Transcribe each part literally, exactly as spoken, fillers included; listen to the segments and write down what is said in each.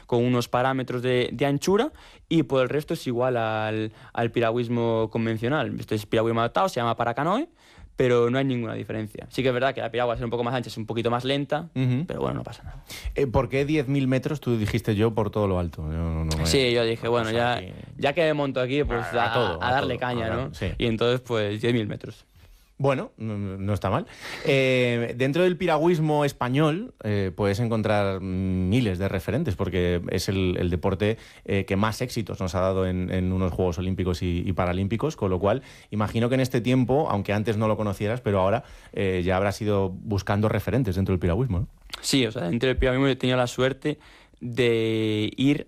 con unos parámetros de, de anchura, y por el resto es igual al, al piragüismo convencional. Esto es piragüismo adaptado, se llama paracanoe, pero no hay ninguna diferencia. Sí que es verdad que la piragua, al ser un poco más ancha, es un poquito más lenta, uh-huh. pero bueno, no pasa nada. Eh, ¿Por qué diez mil metros? Tú dijiste yo por todo lo alto. Yo no, no me... Sí, yo dije, bueno, ya, aquí... ya que me monto aquí, pues a, a, todo, a, a darle todo, caña, a dar, ¿no? Sí. Y entonces, pues diez mil metros. Bueno, no, no está mal. Eh, dentro del piragüismo español eh, puedes encontrar miles de referentes, porque es el, el deporte eh, que más éxitos nos ha dado en, en unos Juegos Olímpicos y, y Paralímpicos, con lo cual imagino que en este tiempo, aunque antes no lo conocieras, pero ahora eh, ya habrás ido buscando referentes dentro del piragüismo, ¿no? Sí, o sea, dentro del piragüismo he tenido la suerte de ir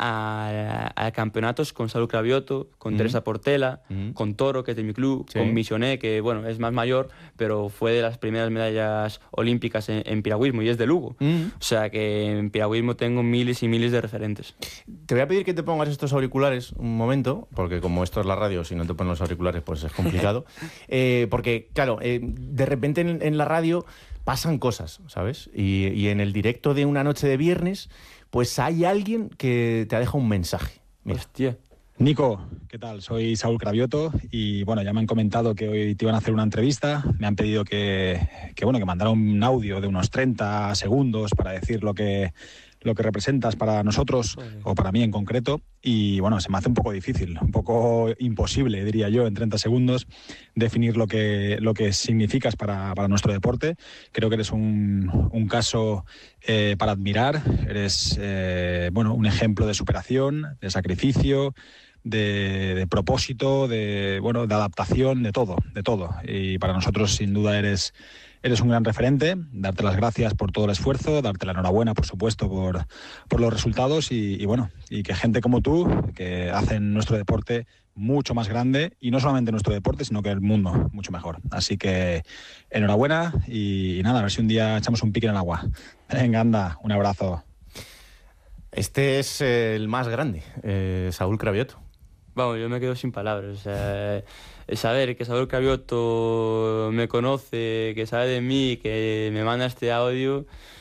a, a campeonatos con Saúl Cravioto, con uh-huh. Teresa Portela, uh-huh. con Toro, que es de mi club, sí. con Misioné, que bueno, es más mayor, pero fue de las primeras medallas olímpicas en, en piragüismo y es de Lugo. Uh-huh. O sea que en piragüismo tengo miles y miles de referentes. Te voy a pedir que te pongas estos auriculares un momento, porque como esto es la radio, si no te pones los auriculares pues es complicado. eh, porque claro, eh, de repente en, en la radio pasan cosas, ¿sabes? Y, y en el directo de una noche de viernes, pues hay alguien que te ha dejado un mensaje. Mira. Hostia. Nico, ¿qué tal? Soy Saúl Cravioto y bueno, ya me han comentado que hoy te iban a hacer una entrevista. Me han pedido que, que bueno, que mandara un audio de unos treinta segundos para decir lo que, lo que representas para nosotros, o para mí en concreto, y bueno, se me hace un poco difícil, un poco imposible, diría yo, en treinta segundos definir lo que, lo que significas para, para nuestro deporte. Creo que eres un, un caso eh, para admirar, eres eh, bueno, un ejemplo de superación, de sacrificio, de, de propósito, de, bueno, de adaptación, de todo, de todo. Y para nosotros, sin duda, eres... Eres un gran referente, darte las gracias por todo el esfuerzo, darte la enhorabuena, por supuesto, por, por los resultados y, y bueno, y que gente como tú, que hacen nuestro deporte mucho más grande, y no solamente nuestro deporte, sino que el mundo mucho mejor. Así que enhorabuena y, y nada, a ver si un día echamos un pique en el agua. Venga, anda, un abrazo. Este es eh, el más grande, eh, Saúl Cravioto. Vamos, yo me quedo sin palabras, o sea... saber que Saúl Cravioto me conoce, que sabe de mí, que me manda este audio,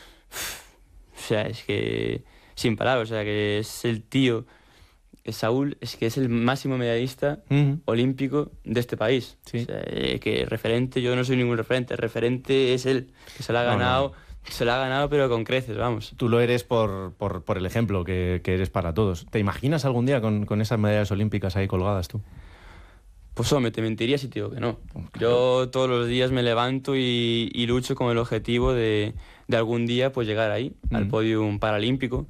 o sea, es que sin palabras, o sea, que es el tío, Saúl es que es el máximo medallista uh-huh. olímpico de este país. Sí. O sea, que referente, yo no soy ningún referente, referente es él, que se lo ha ganado, no, no. se lo ha ganado pero con creces, vamos. Tú lo eres por, por, por el ejemplo que, que eres para todos. ¿Te imaginas algún día con, con esas medallas olímpicas ahí colgadas tú? Pues hombre, te mentiría si te digo que no. Yo todos los días me levanto y, y lucho con el objetivo de, de algún día pues llegar ahí, mm. al podium paralímpico.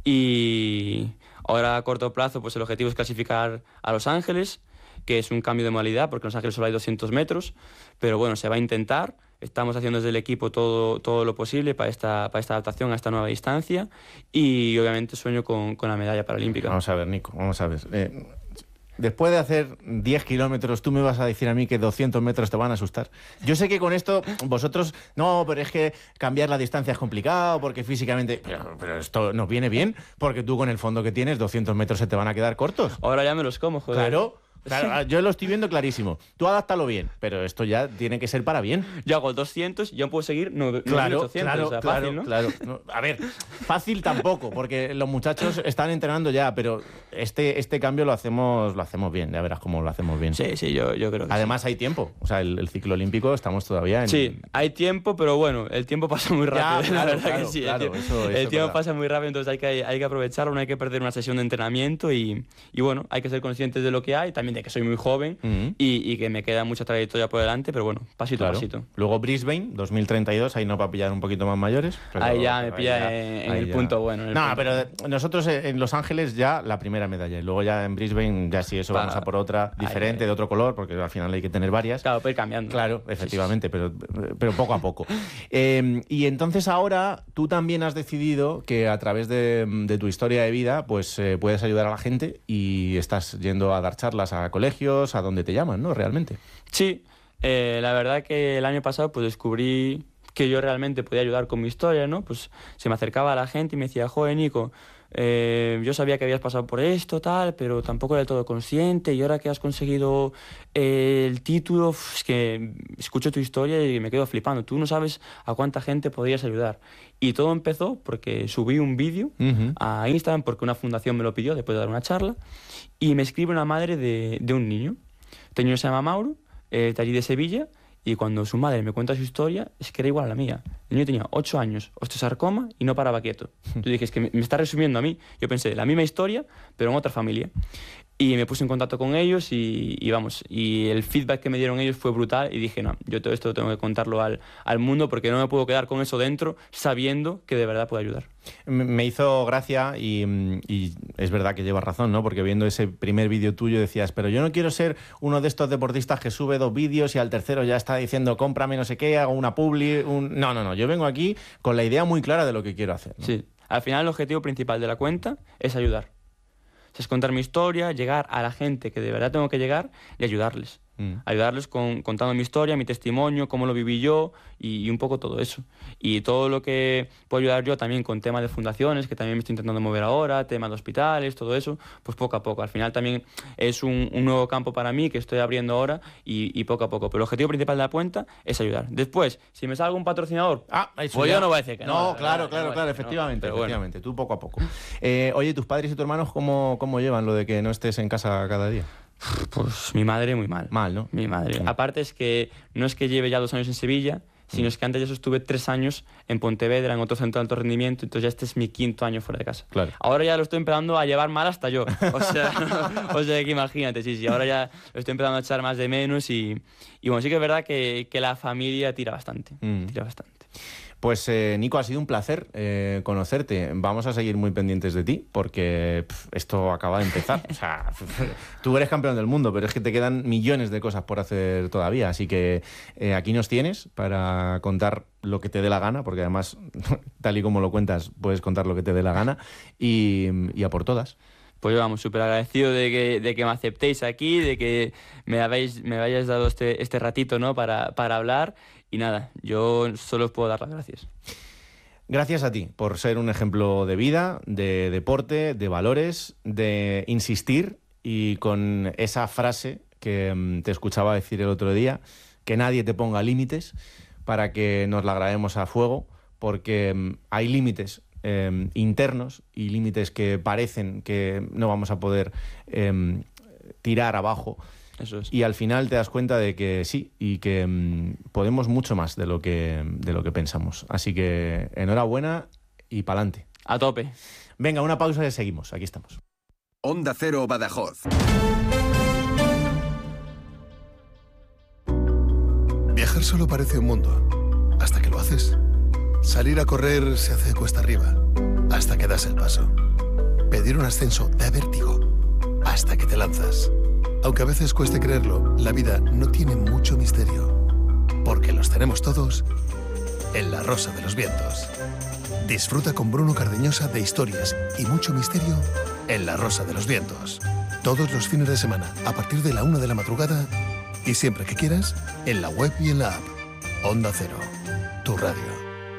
Y ahora a corto plazo pues el objetivo es clasificar a Los Ángeles, que es un cambio de modalidad porque en Los Ángeles solo hay doscientos metros, pero bueno, se va a intentar. Estamos haciendo desde el equipo todo, todo lo posible para esta, para esta adaptación a esta nueva distancia y obviamente sueño con, con la medalla paralímpica. Vamos a ver, Nico, vamos a ver. Eh... Después de hacer diez kilómetros, ¿tú me vas a decir a mí que doscientos metros te van a asustar? Yo sé que con esto vosotros... No, pero es que cambiar la distancia es complicado porque físicamente... Pero, pero esto nos viene bien porque tú con el fondo que tienes, doscientos metros se te van a quedar cortos. Ahora ya me los como, joder. Claro. Claro, yo lo estoy viendo clarísimo. Tú adáptalo bien, pero esto ya tiene que ser para bien. Yo hago doscientos y yo puedo seguir no, claro, ochocientos, claro, o sea, claro, fácil, ¿no? Claro, no, a ver, fácil tampoco, porque los muchachos están entrenando ya, pero este, este cambio lo hacemos, lo hacemos bien, ya verás cómo lo hacemos bien. Sí, sí, yo, yo creo que Además sí. hay tiempo, o sea, el, el ciclo olímpico estamos todavía en... Sí, hay tiempo, pero bueno, el tiempo pasa muy rápido, ya, claro, la verdad claro, que sí. Claro, el, eso, el eso tiempo pasa muy rápido, entonces hay que, hay que aprovecharlo, no hay que perder una sesión de entrenamiento y, y bueno, hay que ser conscientes de lo que hay, también de que soy muy joven. Uh-huh. Y, y que me queda mucha trayectoria por delante, pero bueno, pasito claro. a pasito. Luego Brisbane, dos mil treinta y dos, ahí no va a pillar un poquito más mayores. Pero, ahí ya me pilla ya, en, en el ya. punto bueno. En el no, punto. pero nosotros en Los Ángeles ya la primera medalla, y luego ya en Brisbane, ya sí, eso pa, vamos a por otra diferente, ahí, de otro color, porque al final hay que tener varias. Claro, puede ir cambiando. Claro, efectivamente, sí, sí. Pero, pero poco a poco. eh, y entonces ahora tú también has decidido que a través de, de tu historia de vida, pues eh, puedes ayudar a la gente y estás yendo a dar charlas a colegios, a donde te llaman, ¿no? Realmente. Sí, eh, la verdad que el año pasado pues descubrí que yo realmente podía ayudar con mi historia, ¿no? Pues se me acercaba a la gente y me decía, joder, Nico, eh, yo sabía que habías pasado por esto, tal, pero tampoco era del todo consciente, y ahora que has conseguido eh, el título, uf, es que escucho tu historia y me quedo flipando. Tú no sabes a cuánta gente podrías ayudar. Y todo empezó porque subí un vídeo uh-huh. a Instagram, porque una fundación me lo pidió después de dar una charla, y me escribe una madre de, de un niño. Este niño se llama Mauro, eh, de allí de Sevilla, y cuando su madre me cuenta su historia, es que era igual a la mía. El niño tenía ocho años, osteosarcoma, y no paraba quieto. Yo dije, es que me, me está resumiendo a mí. Yo pensé, la misma historia, pero en otra familia. Y me puse en contacto con ellos y, y vamos, y el feedback que me dieron ellos fue brutal, y dije, no, yo todo esto tengo que contarlo al, al mundo, porque no me puedo quedar con eso dentro, sabiendo que de verdad puedo ayudar. Me hizo gracia y, y es verdad que llevas razón, ¿no? Porque viendo ese primer vídeo tuyo decías, pero yo no quiero ser uno de estos deportistas que sube dos vídeos y al tercero ya está diciendo, cómprame no sé qué, hago una publi, un... No, no, no, yo vengo aquí con la idea muy clara de lo que quiero hacer, ¿no? Sí, al final el objetivo principal de la cuenta es ayudar. Es contar mi historia, llegar a la gente que de verdad tengo que llegar y ayudarles. Mm. Ayudarles con, contando mi historia, mi testimonio, cómo lo viví yo y, y un poco todo eso. Y todo lo que puedo ayudar yo también con temas de fundaciones, que también me estoy intentando mover ahora, temas de hospitales, todo eso, pues poco a poco. Al final también es un, un nuevo campo para mí que estoy abriendo ahora y, y poco a poco. Pero el objetivo principal de la cuenta es ayudar. Después, si me salga un patrocinador, ah, eso pues ya. yo no voy a decir que no. No, claro, claro, claro, efectivamente, no, efectivamente. Bueno. Tú poco a poco. Eh, oye, ¿tus padres y tus hermanos cómo, cómo llevan lo de que no estés en casa cada día? Pues mi madre muy mal. Mal, ¿no? Mi madre. Sí. Aparte es que no es que lleve ya dos años en Sevilla, sino es que antes de eso estuve tres años en Pontevedra, en otro centro de alto rendimiento, entonces ya este es mi quinto año fuera de casa. Claro. Ahora ya lo estoy empezando a llevar mal hasta yo. O sea, o sea que imagínate, sí, sí, ahora ya lo estoy empezando a echar más de menos y, y bueno, sí que es verdad que, que la familia tira bastante, mm. tira bastante. Pues eh, Nico, ha sido un placer eh, conocerte. Vamos a seguir muy pendientes de ti porque pff, esto acaba de empezar. O sea, tú eres campeón del mundo, pero es que te quedan millones de cosas por hacer todavía. Así que eh, aquí nos tienes para contar lo que te dé la gana, porque además, tal y como lo cuentas, puedes contar lo que te dé la gana y, y a por todas. Pues yo, vamos, súper agradecido de que, de que me aceptéis aquí, de que me habéis, me hayáis dado este, este ratito, ¿no? para, para hablar. Y nada, yo solo os puedo dar las gracias. Gracias a ti por ser un ejemplo de vida, de deporte, de valores, de insistir y con esa frase que te escuchaba decir el otro día, que nadie te ponga límites para que nos la grabemos a fuego, porque hay límites eh, internos y límites que parecen que no vamos a poder eh, tirar abajo. Eso es. Y al final te das cuenta de que sí, y que mmm, podemos mucho más de lo que, de lo que pensamos. Así que enhorabuena y pa'lante. A tope. Venga, una pausa y seguimos. Aquí estamos. Onda Cero Badajoz. Viajar solo parece un mundo, hasta que lo haces. Salir a correr se hace cuesta arriba, hasta que das el paso. Pedir un ascenso da vértigo, hasta que te lanzas. Aunque a veces cueste creerlo, la vida no tiene mucho misterio, porque los tenemos todos en La Rosa de los Vientos. Disfruta con Bruno Cardeñosa de historias y mucho misterio en La Rosa de los Vientos. Todos los fines de semana, a partir de la una de la madrugada, y siempre que quieras, en la web y en la app. Onda Cero, tu radio.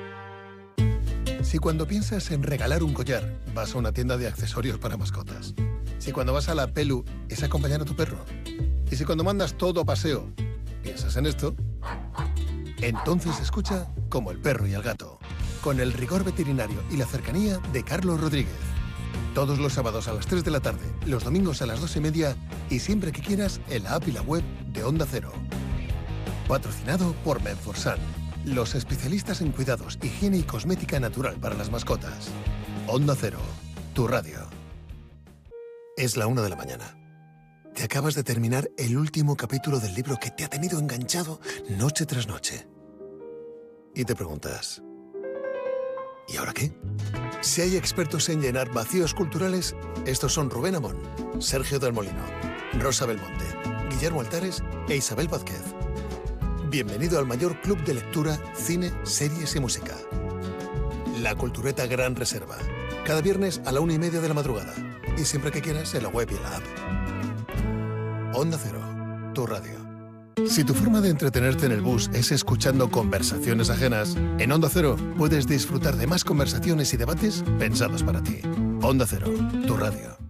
Si cuando piensas en regalar un collar, vas a una tienda de accesorios para mascotas. Si cuando vas a la Pelu es acompañar a tu perro. Y si cuando mandas todo a paseo, piensas en esto, entonces escucha Como el perro y el gato, con el rigor veterinario y la cercanía de Carlos Rodríguez. Todos los sábados a las tres de la tarde, los domingos a las dos y media y siempre que quieras en la app y la web de Onda Cero. Patrocinado por Menforsan, los especialistas en cuidados, higiene y cosmética natural para las mascotas. Onda Cero, tu radio. Es la una de la mañana. Te acabas de terminar el último capítulo del libro que te ha tenido enganchado noche tras noche. Y te preguntas, ¿y ahora qué? Si hay expertos en llenar vacíos culturales, estos son Rubén Amón, Sergio del Molino, Rosa Belmonte, Guillermo Altares e Isabel Vázquez. Bienvenido al mayor club de lectura, cine, series y música. La Cultureta Gran Reserva. Cada viernes a la una y media de la madrugada. Y siempre que quieras en la web y en la app. Onda Cero, tu radio. Si tu forma de entretenerte en el bus es escuchando conversaciones ajenas, en Onda Cero puedes disfrutar de más conversaciones y debates pensados para ti. Onda Cero, tu radio.